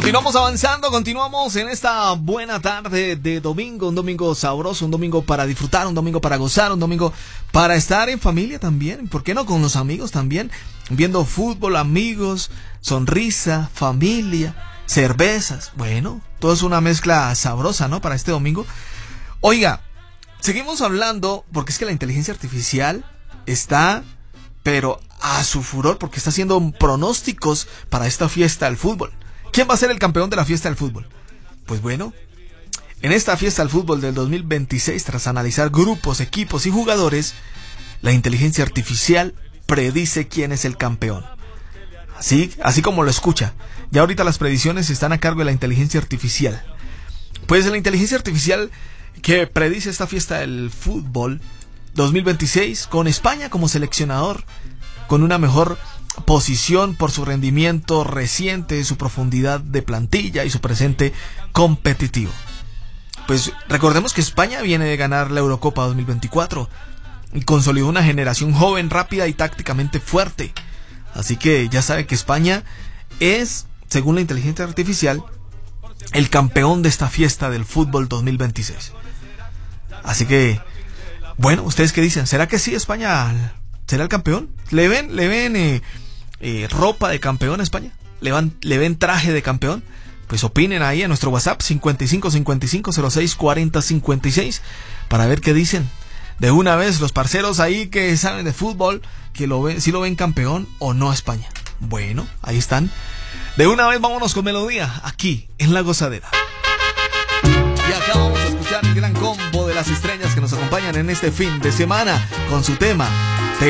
Continuamos avanzando, continuamos en esta buena tarde de domingo, un domingo sabroso, un domingo para disfrutar, un domingo para gozar, un domingo para estar en familia también, ¿por qué no? Con los amigos también, viendo fútbol, amigos, sonrisa, familia, cervezas, bueno, todo es una mezcla sabrosa, ¿no? Para este domingo. Oiga, seguimos hablando, porque es que la inteligencia artificial está, pero a su furor, porque está haciendo pronósticos para esta fiesta del fútbol. ¿Quién va a ser el campeón de la fiesta del fútbol? Pues bueno, en esta fiesta del fútbol del 2026, tras analizar grupos, equipos y jugadores, la inteligencia artificial predice quién es el campeón. Así como lo escucha. Ya ahorita las predicciones están a cargo de la inteligencia artificial. Pues la inteligencia artificial que predice esta fiesta del fútbol 2026 con España como seleccionador, con una mejor posición por su rendimiento reciente, su profundidad de plantilla y su presente competitivo. Pues recordemos que España viene de ganar la Eurocopa 2024 y consolidó una generación joven, rápida y tácticamente fuerte. Así que ya sabe que España es, según la inteligencia artificial, el campeón de esta fiesta del fútbol 2026. Así que, bueno, ¿ustedes qué dicen? ¿Será que sí España será el campeón? ¿Le ven ropa de campeón a España? ¿Le ven traje de campeón? Pues opinen ahí en nuestro WhatsApp 5555064056 para ver qué dicen. De una vez los parceros ahí que saben de fútbol, que si lo ven campeón o no a España. Bueno, ahí están. De una vez vámonos con melodía aquí en La Gozadera. Y acá vamos a escuchar el gran combo de las estrellas que nos acompañan en este fin de semana con su tema